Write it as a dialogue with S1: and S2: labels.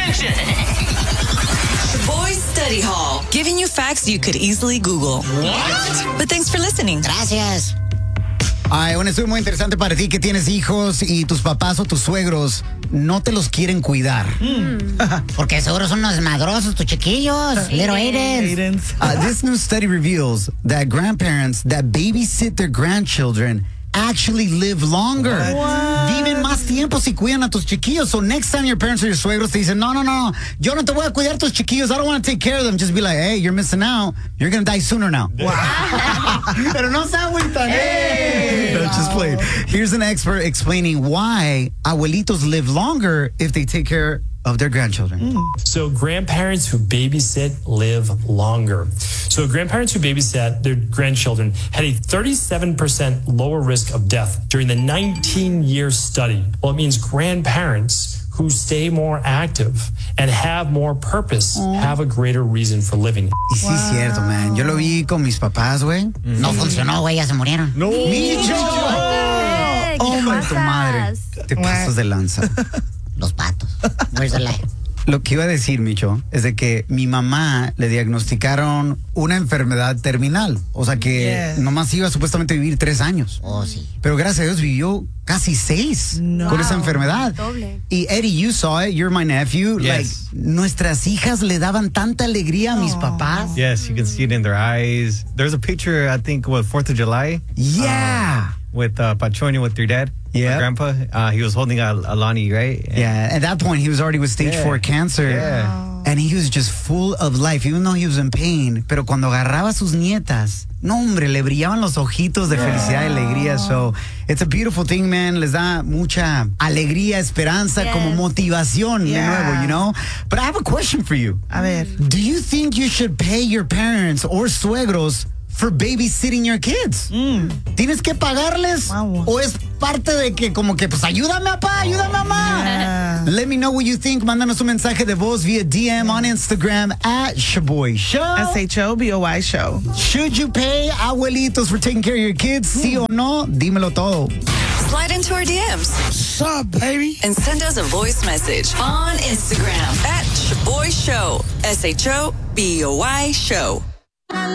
S1: attention.
S2: Boys Study Hall, giving you facts you could easily Google.
S1: What?
S2: But thanks for listening.
S3: Gracias.
S4: Ay, un estudio muy interesante para ti que tienes hijos y tus papás o tus suegros no te los quieren cuidar.
S3: Porque seguro son unos desmadrosos tus chiquillos. Little Aidens.
S4: This new study reveals that grandparents that babysit their grandchildren actually live longer. Viven más tiempo si cuidan a tus chiquillos. So next time your parents or your suegros te dicen, no, yo no te voy a cuidar tus chiquillos. I don't want to take care of them. Just be like, hey, you're missing out. You're going to die sooner now. Pero no se agüitan. Hey. No, just playing. Here's an expert explaining why abuelitos live longer if they take care of their grandchildren.
S5: So grandparents who babysit live longer. So grandparents who babysat their grandchildren had a 37% lower risk of death during the 19-year study. Well, it means grandparents who stay more active and have more purpose have a greater reason for living.
S4: Y sí, es cierto, man. Yo lo vi con mis papás, güey.
S3: No funcionó, güey, ya se murieron.
S4: No. ¡Micho! ¡Oh, tu madre! Te pasas de lanza.
S3: Los patos. Where's the light?
S4: Lo que iba a decir, Micho, es de que mi mamá le diagnosticaron una enfermedad terminal. O sea que nomás iba supuestamente a vivir 3 años.
S3: Oh, sí.
S4: Pero gracias a Dios vivió casi 6 con esa enfermedad.
S6: Doble.
S4: Y Eddie, you saw it, you're my nephew.
S7: Yes.
S4: Like, nuestras hijas le daban tanta alegría a mis papás.
S7: Yes, you can see it in their eyes. There's a picture, I think, 4th of July.
S4: Yeah.
S7: With Pachoño, with your dad.
S4: Yeah.
S7: My grandpa. He was holding Alani, right?
S4: Yeah, at that point, he was already with stage 4 cancer.
S7: Yeah.
S4: And he was just full of life, even though he was in pain. Pero cuando agarraba a sus nietas, no, hombre, le brillaban los ojitos de felicidad y alegría. So, it's a beautiful thing, man. Les da mucha alegría, esperanza, como motivación de nuevo, you know? But I have a question for you.
S6: A ver.
S4: Do you think you should pay your parents or suegros for babysitting your kids? ¿Tienes que pagarles?
S6: Wow.
S4: ¿O es parte de que como que, pues, ayúdame, papá, ayúdame, mamá? Let me know what you think. Mándanos un mensaje de voz via DM on Instagram at Shaboy Show.
S6: SHOBOY Show.
S4: Should you pay abuelitos for taking care of your kids? ¿Sí o no? Dímelo todo.
S2: Slide into our DMs.
S8: What's up, baby?
S2: And send us a voice message on Instagram at Shaboy Show. SHOBOY Show.